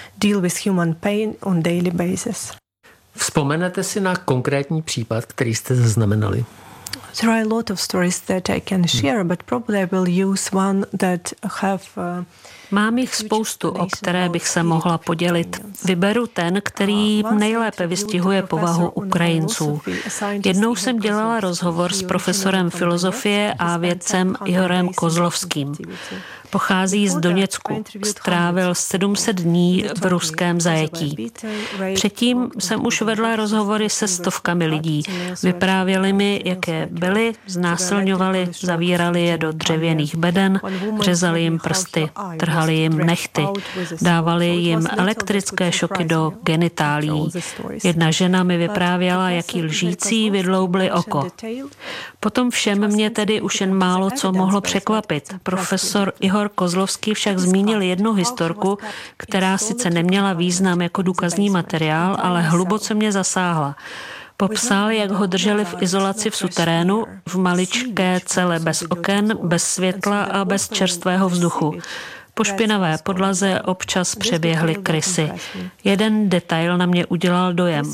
Vzpomenete si na konkrétní případ, který jste zaznamenali? There are a lot of stories that I can share, but probably I will use one that have uh, Mám jich spoustu, o které bych se mohla podělit. Vyberu ten, který nejlépe vystihuje povahu Ukrajinců. Jednou jsem dělala rozhovor s profesorem filozofie a vědcem Ihorem Kozlovským. Pochází z Doněcku. Strávil sedm set dní v ruském zajetí. Předtím jsem už vedla rozhovory se stovkami lidí. Vyprávěli mi, jaké byli, znásilňovali, zavírali je do dřevěných beden, řezali jim prsty, trhali jim nehty, dávali jim elektrické šoky do genitálií. Jedna žena mi vyprávěla, jak jí lžící vydloubli oko. Potom všem mě tedy už jen málo co mohlo překvapit. Profesor Ihor Kozlovský však zmínil jednu historku, která sice neměla význam jako důkazní materiál, ale hluboce mě zasáhla. Popsal, jak ho drželi v izolaci v suterénu, v maličké cele bez oken, bez světla a bez čerstvého vzduchu. Po špinavé podlaze občas přeběhly krysy. Jeden detail na mě udělal dojem.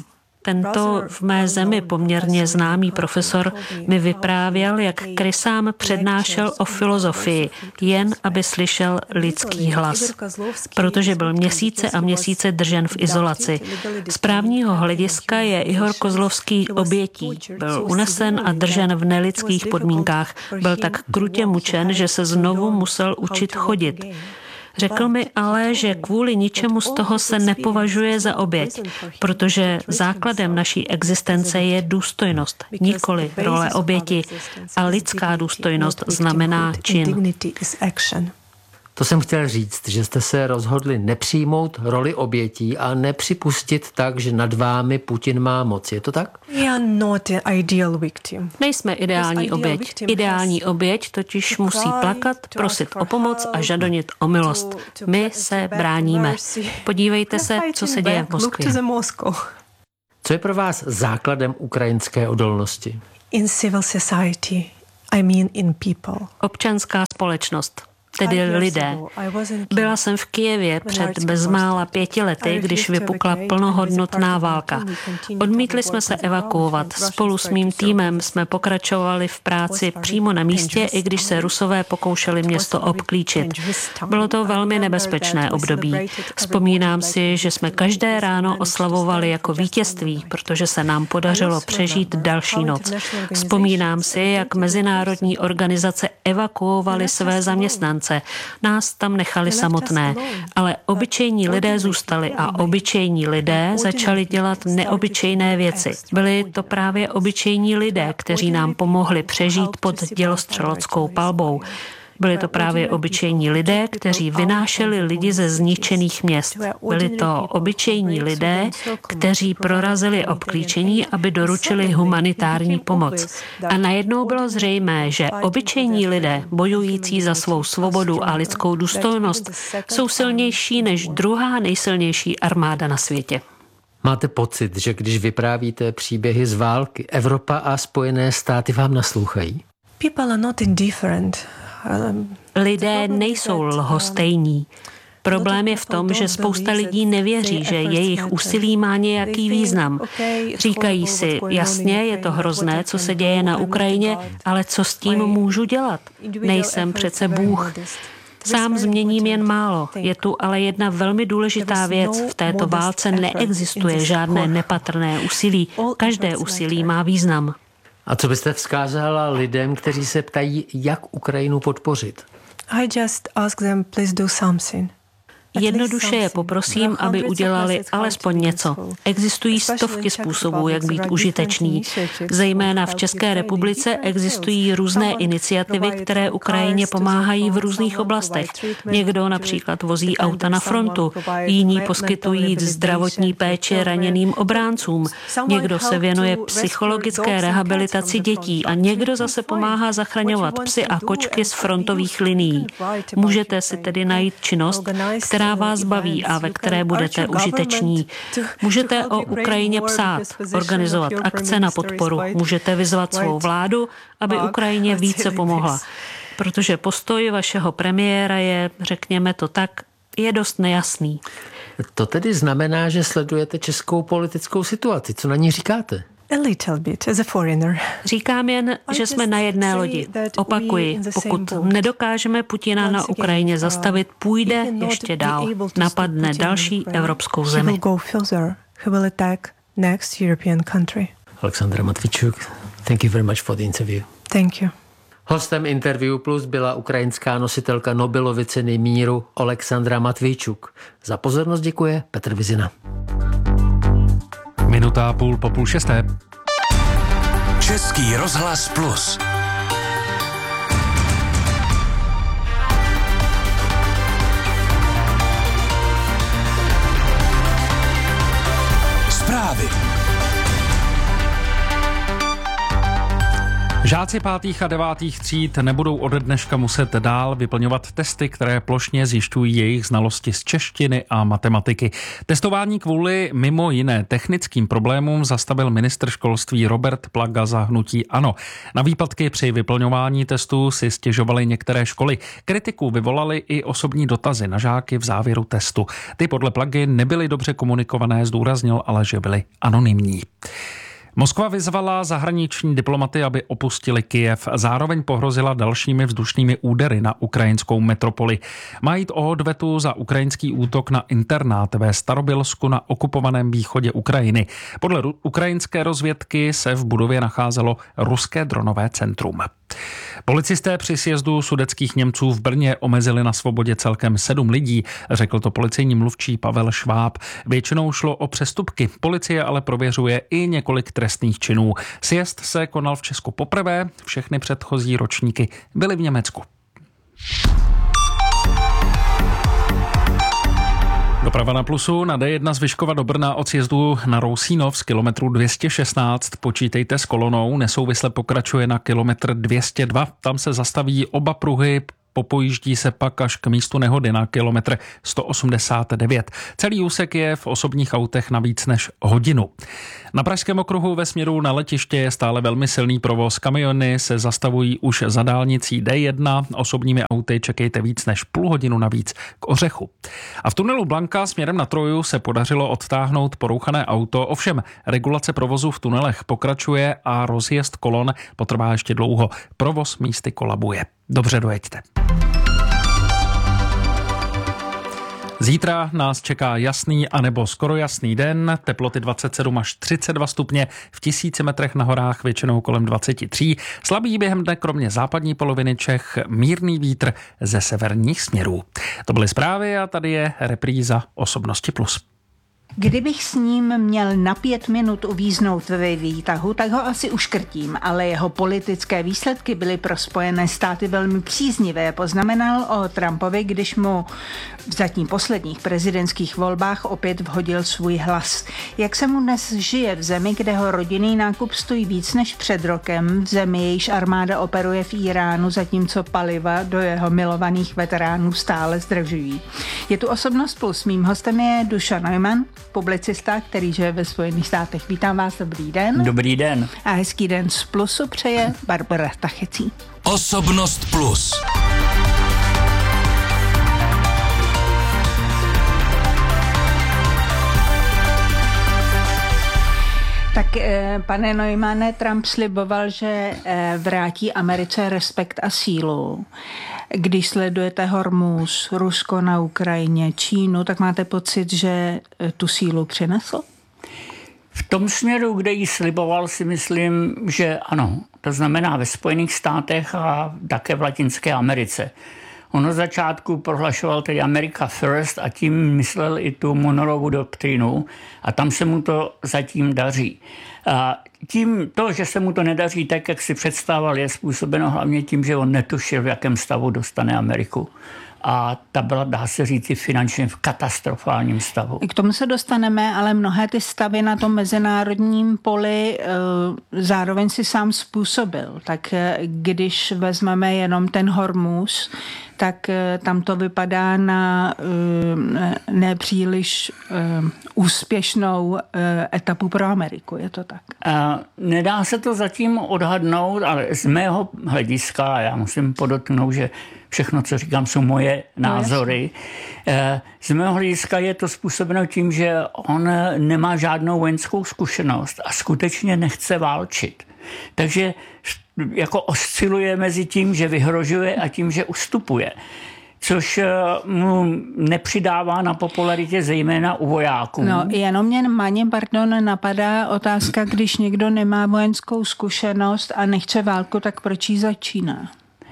Tento v mé zemi poměrně známý profesor mi vyprávěl, jak Krysám přednášel o filozofii, jen aby slyšel lidský hlas. Protože byl měsíce a měsíce držen v izolaci. Z právního hlediska je Ihor Kozlovský obětí. Byl unesen a držen v nelidských podmínkách. Byl tak krutě mučen, že se znovu musel učit chodit. Řekl mi ale, že kvůli ničemu z toho se nepovažuje za oběť, protože základem naší existence je důstojnost, nikoli role oběti, a lidská důstojnost znamená čin. To jsem chtěl říct, že jste se rozhodli nepřijmout roli obětí a nepřipustit tak, že nad vámi Putin má moc. Je to tak? Nejsme ideální oběť. Ideální oběť totiž musí plakat, prosit o pomoc a žadonit o milost. My se bráníme. Podívejte se, co se děje v Moskvě. Co je pro vás základem ukrajinské odolnosti? In civil society, I mean in people. Občanská společnost. Tedy lidé. Byla jsem v Kyjevě před bezmála pěti lety, když vypukla plnohodnotná válka. Odmítli jsme se evakuovat. Spolu s mým týmem jsme pokračovali v práci přímo na místě, i když se Rusové pokoušeli město obklíčit. Bylo to velmi nebezpečné období. Vzpomínám si, že jsme každé ráno oslavovali jako vítězství, protože se nám podařilo přežít další noc. Vzpomínám si, jak mezinárodní organizace evakuovaly své zaměstnance. Nás tam nechali samotné, ale obyčejní lidé zůstali a obyčejní lidé začali dělat neobyčejné věci. Byli to právě obyčejní lidé, kteří nám pomohli přežít pod dělostřeleckou palbou. Byli to právě obyčejní lidé, kteří vynášeli lidi ze zničených měst. Byli to obyčejní lidé, kteří prorazili obklíčení, aby doručili humanitární pomoc. A najednou bylo zřejmé, že obyčejní lidé, bojující za svou svobodu a lidskou důstojnost, jsou silnější než druhá nejsilnější armáda na světě. Máte pocit, že když vyprávíte příběhy z války, Evropa a Spojené státy vám naslouchají? People are not indifferent. Lidé nejsou lhostejní. Problém je v tom, že spousta lidí nevěří, že jejich úsilí má nějaký význam. Říkají si, jasně, je to hrozné, co se děje na Ukrajině, ale co s tím můžu dělat? Nejsem přece Bůh. Sám změním jen málo. Je tu ale jedna velmi důležitá věc. V této válce neexistuje žádné nepatrné úsilí. Každé úsilí má význam. A co byste vzkázala lidem, kteří se ptají, jak Ukrajinu podpořit? I just ask them, please do something. Jednoduše je poprosím, aby udělali alespoň něco. Existují stovky způsobů, jak být užitečný. Zejména v České republice existují různé iniciativy, které Ukrajině pomáhají v různých oblastech. Někdo například vozí auta na frontu, jiní poskytují zdravotní péči raněným obráncům, někdo se věnuje psychologické rehabilitaci dětí a někdo zase pomáhá zachraňovat psy a kočky z frontových linií. Můžete si tedy najít činnost, která vás baví a ve které budete užiteční. Můžete o Ukrajině psát, organizovat akce na podporu, můžete vyzvat svou vládu, aby Ukrajině více pomohla. Protože postoj vašeho premiéra je, řekněme to tak, je dost nejasný. To tedy znamená, že sledujete českou politickou situaci. Co na ní říkáte? A little bit, as a foreigner. Říkám jen, že jsme na jedné lodi. Opakuji, pokud nedokážeme Putina na Ukrajině zastavit, půjde ještě dál. Napadne další evropskou zemi. Alexandra Matvičuk, thank you very much for the interview. Thank you. Hostem Interview Plus byla ukrajinská nositelka Nobelovy ceny míru Alexandra Matvičuk. Za pozornost děkuje Petr Vizina. Minuta a půl po půl šesté. Český rozhlas Plus. Zprávy. Žáci pátých a devátých tříd nebudou ode dneška muset dál vyplňovat testy, které plošně zjišťují jejich znalosti z češtiny a matematiky. Testování kvůli mimo jiné technickým problémům zastavil ministr školství Robert Plaga za hnutí ANO. Na výpadky při vyplňování testů si stěžovaly některé školy. Kritiku vyvolaly i osobní dotazy na žáky v závěru testu. Ty podle Plagy nebyly dobře komunikované, zdůraznil ale, že byly anonymní. Moskva vyzvala zahraniční diplomaty, aby opustili Kyjev. Zároveň pohrozila dalšími vzdušnými údery na ukrajinskou metropoli. Má jít o odvetu za ukrajinský útok na internát ve Starobylsku na okupovaném východě Ukrajiny. Podle ukrajinské rozvědky se v budově nacházelo ruské dronové centrum. Policisté při sjezdu sudetských Němců v Brně omezili na svobodě celkem sedm lidí, řekl to policejní mluvčí Pavel Šváb. Většinou šlo o přestupky, policie ale prověřuje i několik trestných činů. Sjezd se konal v Česku poprvé, všechny předchozí ročníky byly v Německu. Doprava na Plusu na D jedna z Vyškova do Brna od sjezdu na Rousínov z kilometru dvě stě šestnáct. Počítejte s kolonou, nesouvisle pokračuje na kilometr dvě stě dva. Tam se zastaví oba pruhy, popojíždí se pak až k místu nehody na kilometr sto osmdesát devět. Celý úsek je v osobních autech na víc než hodinu. Na Pražském okruhu ve směru na letiště je stále velmi silný provoz. Kamiony se zastavují už za dálnicí D jedna. Osobními auty čekejte víc než půl hodinu navíc k Ořechu. A v tunelu Blanka směrem na Troju se podařilo odtáhnout porouchané auto. Ovšem regulace provozu v tunelech pokračuje a rozjezd kolon potrvá ještě dlouho. Provoz místy kolabuje. Dobře dojeďte. Zítra nás čeká jasný anebo skoro jasný den, teploty dvacet sedm až třicet dva stupně, v tisíci metrech na horách většinou kolem dvacet tři. Slabý během dne kromě západní poloviny Čech, mírný vítr ze severních směrů. To byly zprávy a tady je repríza Osobnosti plus. Kdybych s ním měl na pět minut uvíznout ve výtahu, tak ho asi uškrtím, ale jeho politické výsledky byly pro Spojené státy velmi příznivé, poznamenal o Trumpovi, když mu v zatím posledních prezidentských volbách opět vhodil svůj hlas. Jak se mu dnes žije v zemi, kde ho rodinný nákup stojí víc než před rokem, v zemi, jejíž armáda operuje v Iránu, zatímco paliva do jeho milovaných veteránů stále zdražují. Je tu Osobnost plus, mým hostem je Duša Neumann, publicista, který žije ve Spojených státech. Vítám vás, dobrý den. Dobrý den. A hezký den z Plusu přeje Barbara Tachecí. Osobnost plus. Tak, pane Neumanne, Trump sliboval, že vrátí Americe respekt a sílu. Když sledujete Hormuz, Rusko na Ukrajině, Čínu, tak máte pocit, že tu sílu přinesl? V tom směru, kde ji sliboval, si myslím, že ano. To znamená ve Spojených státech a také v Latinské Americe. On od začátku prohlašoval tedy America First a tím myslel i tu Monroeovu doktrínu a tam se mu to zatím daří. A tím to, že se mu to nedaří tak, jak si představoval, je způsobeno hlavně tím, že on netušil, v jakém stavu dostane Ameriku. A ta byla, dá se říct, finančně v katastrofálním stavu. K tomu se dostaneme, ale mnohé ty stavy na tom mezinárodním poli e, zároveň si sám způsobil. Tak e, když vezmeme jenom ten Hormuz, tak e, tam to vypadá na e, nepříliš e, úspěšnou e, etapu pro Ameriku. Je to tak? A nedá se to zatím odhadnout, ale z mého hlediska, já musím podotknout, že všechno, co říkám, jsou moje názory. Z mého hlediska je to způsobeno tím, že on nemá žádnou vojenskou zkušenost a skutečně nechce válčit. Takže jako osciluje mezi tím, že vyhrožuje a tím, že ustupuje. Což mu nepřidává na popularitě zejména u vojáků. No, jenom mě Maně, pardon, napadá otázka, když někdo nemá vojenskou zkušenost a nechce válku, tak proč ji začíná?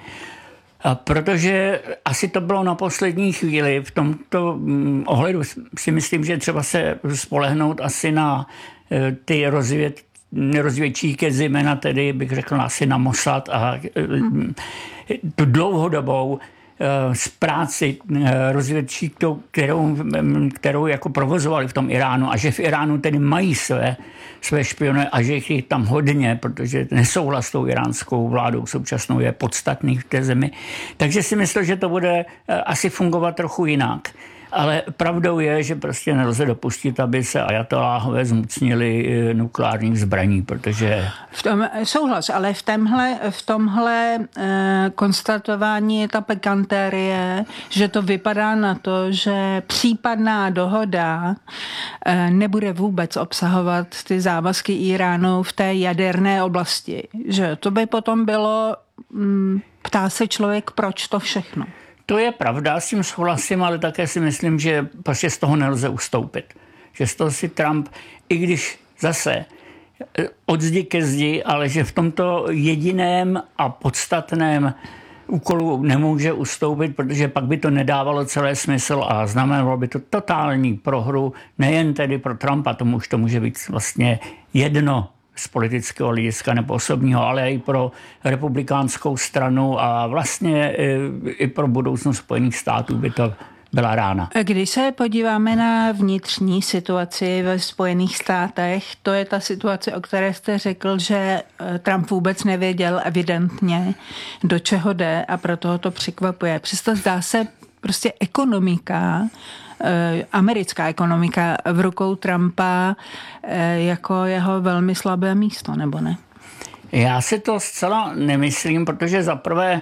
Protože asi to bylo na poslední chvíli. V tomto ohledu si myslím, že třeba se spolehnout asi na ty rozvěd, rozvědčíky, zejména tedy bych řekl asi na Mossad a tu dlouhodobou z práci rozvědčí, kterou, kterou jako provozovali v tom Iránu a že v Iránu tedy mají své, své špiony a že jich je tam hodně, protože nesouhlas s tou iránskou vládou současnou je podstatný v té zemi. Takže si myslím, že to bude asi fungovat trochu jinak. Ale pravdou je, že prostě nelze dopustit, aby se ajatoláhové zmocnili nukleárních zbraní, protože... V tom, souhlas, ale v tomhle, v tomhle eh, konstatování je ta pekantérie, že to vypadá na to, že případná dohoda eh, nebude vůbec obsahovat ty závazky Iránu v té jaderné oblasti. Že to by potom bylo, hm, ptá se člověk, proč to všechno. To je pravda, s tím souhlasím, ale také si myslím, že prostě z toho nelze ustoupit. Že z toho si Trump, i když zase od zdi ke zdi, ale že v tomto jediném a podstatném úkolu nemůže ustoupit, protože pak by to nedávalo celé smysl a znamenalo by to totální prohru, nejen tedy pro Trumpa, tomu už to může být vlastně jedno z politického hlediska nebo osobního, ale i pro republikánskou stranu a vlastně i pro budoucnost Spojených států by to byla rána. Když se podíváme na vnitřní situaci ve Spojených státech, to je ta situace, o které jste řekl, že Trump vůbec nevěděl evidentně, do čeho jde a proto ho to překvapuje. Přesto zdá se prostě ekonomika, americká ekonomika v rukou Trumpa jako jeho velmi slabé místo, nebo ne? Já si to zcela nemyslím, protože zaprvé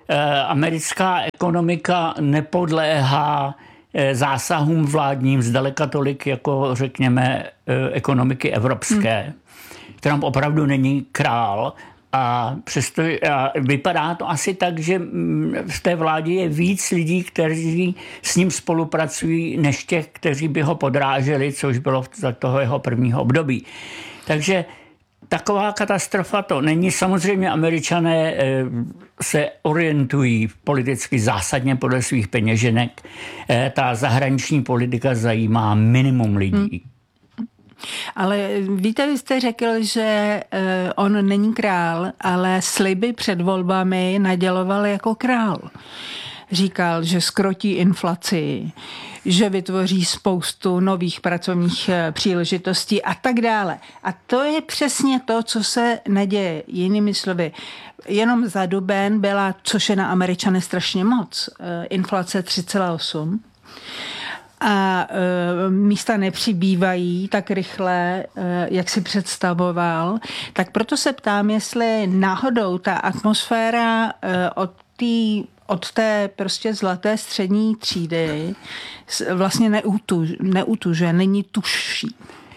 americká ekonomika nepodléhá zásahům vládním zdaleka tolik, jako řekněme ekonomiky evropské. Hmm. Trump opravdu není král a přesto a vypadá to asi tak, že v té vládě je víc lidí, kteří s ním spolupracují, než těch, kteří by ho podráželi, což bylo za toho jeho prvního období. Takže taková katastrofa to není. Samozřejmě Američané se orientují politicky zásadně podle svých peněženek. Ta zahraniční politika zajímá minimum lidí. Hmm. Ale víte, vy jste řekl, že on není král, ale sliby před volbami naděloval jako král. Říkal, že zkrotí inflaci, že vytvoří spoustu nových pracovních příležitostí a tak dále. A to je přesně to, co se neděje. Jinými slovy, jenom za duben byla, což je na Američany strašně moc, inflace tři celá osm. A e, místa nepřibývají tak rychle, e, jak si představoval. Tak proto se ptám, jestli náhodou ta atmosféra e, od té od té prostě zlaté střední třídy vlastně neutuž, neutuže, není tužší.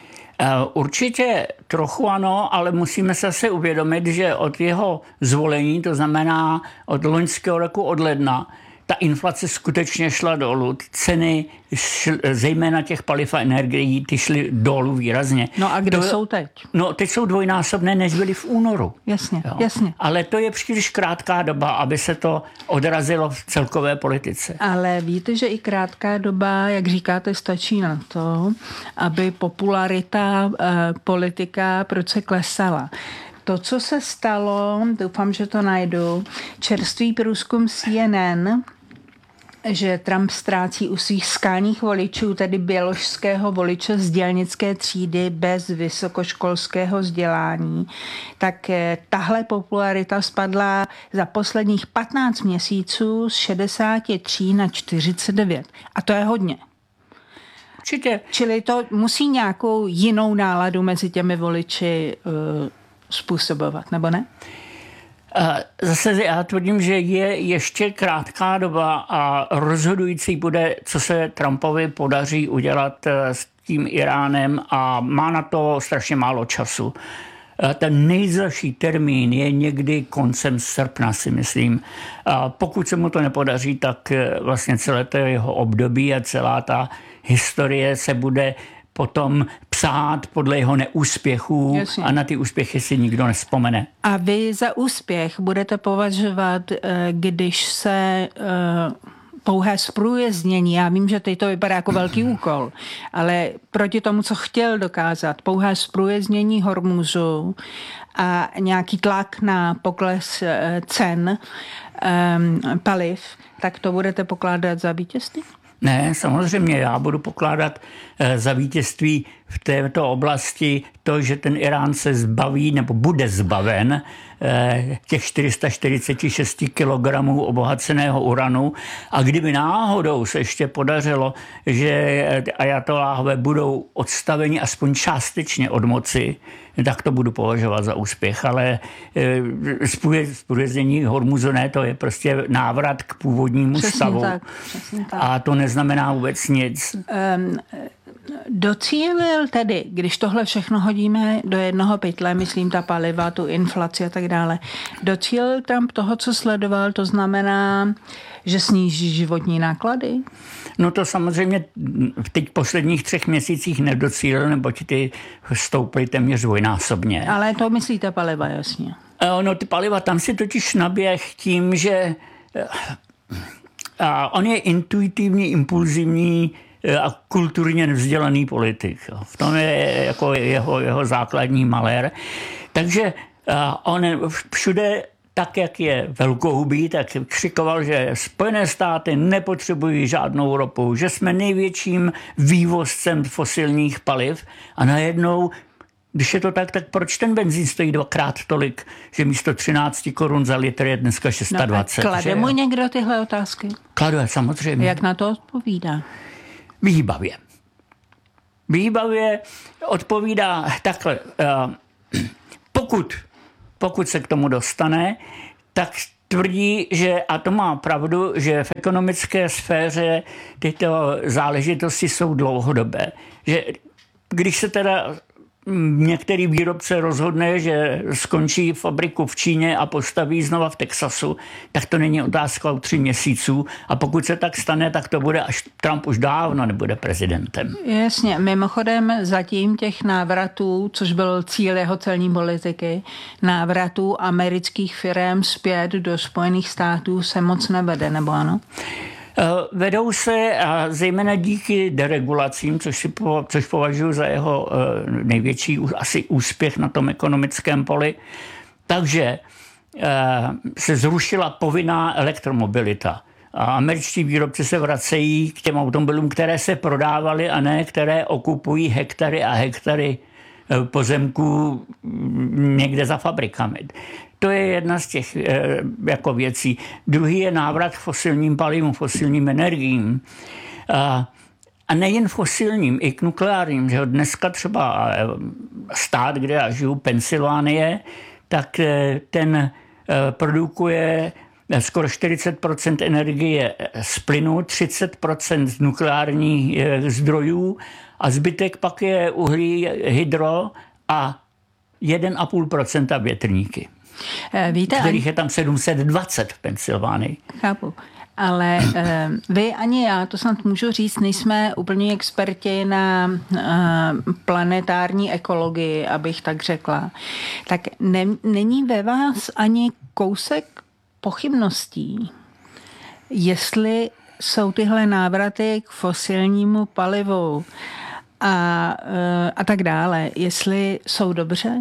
Určitě trochu ano, ale musíme se asi uvědomit, že od jeho zvolení, to znamená od loňského roku od ledna, ta inflace skutečně šla dolů. Ceny, šl, zejména těch paliv a energií, ty šly dolů výrazně. No a kde to, jsou teď? No teď jsou dvojnásobné, než byly v únoru. Jasně, jo. jasně. Ale to je příliš krátká doba, aby se to odrazilo v celkové politice. Ale víte, že i krátká doba, jak říkáte, stačí na to, aby popularita eh, politika proč klesala. To, co se stalo, doufám, že to najdu, čerstvý průzkum C N N, že Trump ztrácí u svých skálních voličů, tedy běložského voliče z dělnické třídy bez vysokoškolského vzdělání, tak tahle popularita spadla za posledních patnáct měsíců z šedesát tři na čtyřicet devět. A to je hodně. Určitě. Čili to musí nějakou jinou náladu mezi těmi voliči uh, způsobovat, nebo ne? Zase já tvrdím, že je ještě krátká doba a rozhodující bude, co se Trumpovi podaří udělat s tím Iránem a má na to strašně málo času. Ten nejzazší termín je někdy koncem srpna, si myslím. A pokud se mu to nepodaří, tak vlastně celé to jeho období a celá ta historie se bude potom psát podle jeho neúspěchů. Jasně. A na ty úspěchy si nikdo nevzpomene. A vy za úspěch budete považovat, když se pouhé zprůjezdnění, já vím, že teď to vypadá jako velký úkol, ale proti tomu, co chtěl dokázat, pouhé zprůjezdnění Hormuzu a nějaký tlak na pokles cen um, paliv, tak to budete pokládat za vítězství? Ne, samozřejmě, já budu pokládat za vítězství v této oblasti to, že ten Irán se zbaví nebo bude zbaven těch čtyři sta čtyřicet šest kilogramů obohaceného uranu a kdyby náhodou se ještě podařilo, že ajatoláhové budou odstaveni aspoň částečně od moci, tak to budu považovat za úspěch, ale zprůjezdnění Hormuzu ne, to je prostě návrat k původnímu přesně stavu. Tak, přesně tak. A to neznamená vůbec nic. Um, docílil tedy, když tohle všechno hodíme do jednoho pytle, myslím ta paliva, tu inflaci a tak dále, docílil Trump toho, co sledoval, to znamená, že sníží životní náklady? No to samozřejmě v teď posledních třech měsících nedocílil, neboť ty stouply téměř dvojnásobně. Ale to myslíte paliva, jasně. No ty paliva, tam si totiž naběh tím, že a on je intuitivní, impulzivní a kulturně nevzdělaný politik. V tom je jako jeho, jeho základní malér. Takže on všude, tak jak je velkohubý, tak křikoval, že Spojené státy nepotřebují žádnou ropu, že jsme největším vývozcem fosilních paliv a najednou, když je to tak, tak proč ten benzín stojí dvakrát tolik, že místo třináct korun za litr je dneska dvacet šest? No klade mu někdo tyhle otázky? Klade, samozřejmě. Jak na to odpovídá? Výbavě. Výbavě odpovídá takhle. Pokud, pokud se k tomu dostane, tak tvrdí, že, a to má pravdu, že v ekonomické sféře tyto záležitosti jsou dlouhodobé. Že když se teda některý výrobce rozhodne, že skončí fabriku v Číně a postaví znova v Texasu, tak to není otázka o tři měsíců a pokud se tak stane, tak to bude, až Trump už dávno nebude prezidentem. Jasně, mimochodem zatím těch návratů, což byl cíl jeho celní politiky, návratů amerických firem zpět do Spojených států se moc nevede, nebo ano? Vedou se a zejména díky deregulacím, což, si po, což považuji za jeho největší asi úspěch na tom ekonomickém poli. Takže se zrušila povinná elektromobilita. A američtí výrobci se vracejí k těm automobilům, které se prodávaly a ne které okupují hektary a hektary pozemků někde za fabrikami. To je jedna z těch e, jako věcí. Druhý je návrat k fosilním palivům, fosilním energiím. A, a nejen fosilním, i k nukleárním. Že dneska třeba stát, kde já žiju, Pensylvánie, tak ten e, produkuje skoro čtyřicet procent energie z plynu, třicet procent z nukleárních e, zdrojů a zbytek pak je uhlí, hydro a jedna celá pět procenta větrníky. Víte, kterých ani... je tam sedm set dvacet v Pensylvánii. Chápu. Ale eh, vy ani já, to snad můžu říct, nejsme úplně experti na eh, planetární ekologii, abych tak řekla. Tak ne, není ve vás ani kousek pochybností, jestli jsou tyhle návraty k fosilnímu palivu a, eh, a tak dále, jestli jsou dobře?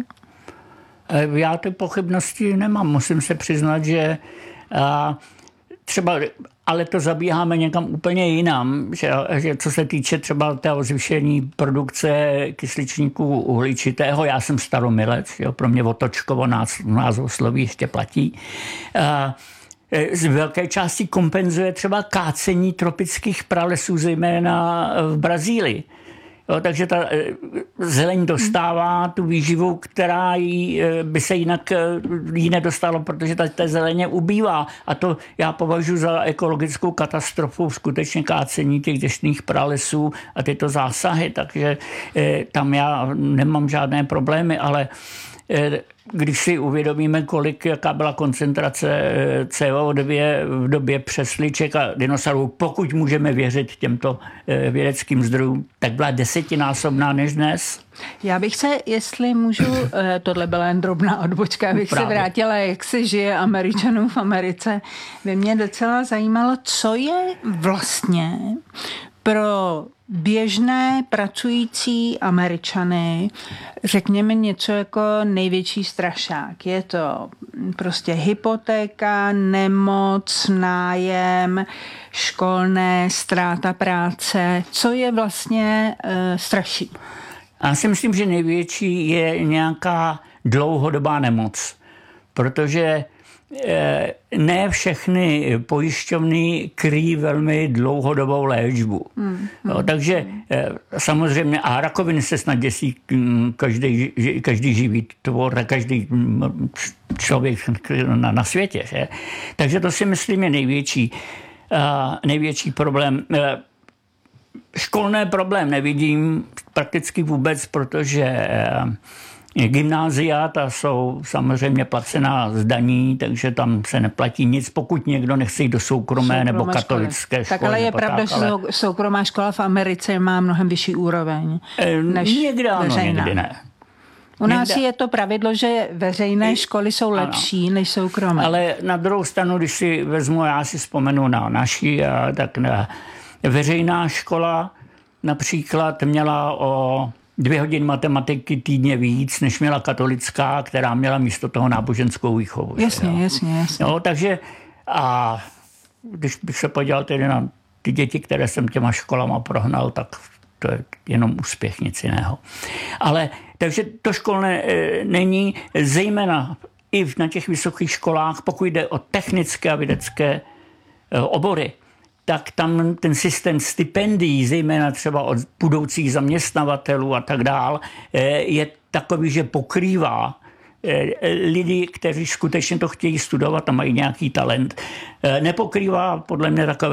Já ty pochybnosti nemám. Musím se přiznat, že a, třeba, ale to zabíháme někam úplně jinam, že, že co se týče třeba toho zvýšení produkce kysličníku uhličitého, já jsem staromilec, jo, pro mě Otočkovo názvosloví ještě platí. A, z velké části kompenzuje třeba kácení tropických pralesů, zejména v Brazílii. Jo, takže ta zeleň dostává tu výživu, která jí, by se jinak jí nedostalo, protože ta, ta zeleně ubývá. A to já považuji za ekologickou katastrofu, skutečně kácení těch deštných pralesů a tyto zásahy. Takže tam já nemám žádné problémy, ale když si uvědomíme, kolik, jaká byla koncentrace C O dva v době přesliček a dinosaurů, pokud můžeme věřit těmto vědeckým zdrojům, tak byla desetinásobná než dnes. Já bych se, jestli můžu, tohle byla jen drobná odbočka, abych Právě. se vrátila, jak se žije Američanům v Americe. By mě docela zajímalo, co je vlastně pro běžné pracující Američany, řekněme něco jako největší strašák. Je to prostě hypotéka, nemoc, nájem, školné, ztráta práce. Co je vlastně uh, straší? Já si myslím, že největší je nějaká dlouhodobá nemoc, protože ne všechny pojišťovny kryjí velmi dlouhodobou léčbu. Hmm. No, takže samozřejmě, a rakoviny se snad děsí každý, každý živý tvor, každý člověk na, na světě. Že? Takže to si myslím je největší, největší problém. Školný problém nevidím prakticky vůbec, protože gymnázia, ta jsou samozřejmě placená z daní, takže tam se neplatí nic, pokud někdo nechce jít do soukromé, soukromé nebo katolické školy. Tak ale je pravda, tak, že ale... soukromá škola v Americe má mnohem vyšší úroveň než někdy ano, veřejná. Někdy ne. U nás Někde... je to pravidlo, že veřejné školy jsou lepší ano. než soukromé. Ale na druhou stranu, když si vezmu, já si vzpomenu na naši, tak na veřejná škola například měla o dvě hodiny matematiky týdně víc, než měla katolická, která měla místo toho náboženskou výchovu. Jasně, jo. jasně, jasně. No, takže a když bych se podíval tedy na ty děti, které jsem těma školama prohnal, tak to je jenom úspěch, nic jiného. Ale takže to školné e, není, zejména i na těch vysokých školách, pokud jde o technické a vědecké e, obory, tak tam ten systém stipendií, zejména třeba od budoucích zaměstnavatelů a tak dál, je takový, že pokrývá lidi, kteří skutečně to chtějí studovat a mají nějaký talent. Nepokrývá podle mě takové